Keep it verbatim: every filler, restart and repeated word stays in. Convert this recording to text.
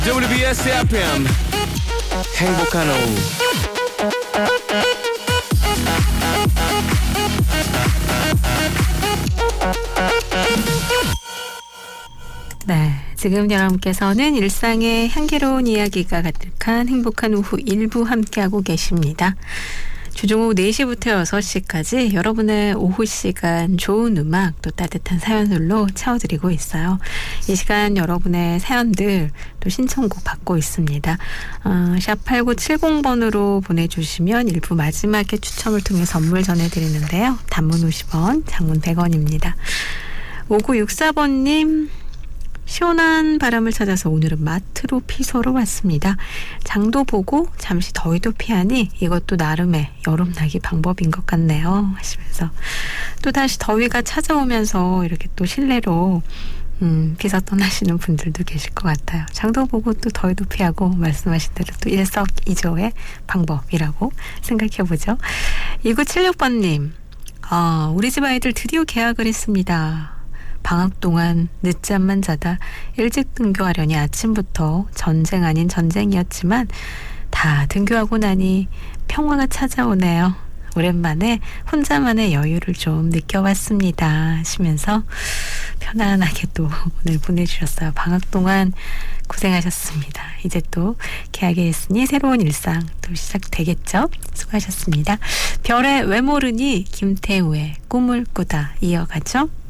더블유비에스 에프엠 행복한 오후. 네, 지금 여러분께서는 일상의 향기로운 이야기가 가득한 행복한 오후 일부 함께하고 계십니다. 주중오후 네 시부터 여섯 시까지 여러분의 오후 시간 좋은 음악 또 따뜻한 사연들로 채워드리고 있어요. 이 시간 여러분의 사연들 또 신청곡 받고 있습니다. 어, 샵 팔구칠공 번으로 보내주시면 일부 마지막에 추첨을 통해 선물 전해드리는데요. 단문 오십 원, 장문 백 원입니다. 오구육사 번님 시원한 바람을 찾아서 오늘은 마트로 피서로 왔습니다. 장도 보고 잠시 더위도 피하니 이것도 나름의 여름나기 방법인 것 같네요 하시면서 또 다시 더위가 찾아오면서 이렇게 또 실내로 음, 피서 떠나시는 분들도 계실 것 같아요. 장도 보고 또 더위도 피하고 말씀하신 대로 또 일석이조의 방법이라고 생각해보죠. 이구칠육 번님 아, 우리 집 아이들 드디어 개학을 했습니다. 방학 동안 늦잠만 자다 일찍 등교하려니 아침부터 전쟁 아닌 전쟁이었지만 다 등교하고 나니 평화가 찾아오네요. 오랜만에 혼자만의 여유를 좀 느껴봤습니다 하시면서 편안하게 또 오늘 보내주셨어요. 방학 동안 고생하셨습니다. 이제 또 개학이 됐으니 새로운 일상 또 시작되겠죠. 수고하셨습니다. 별의 왜 모르니 김태우의 꿈을 꾸다 이어가죠.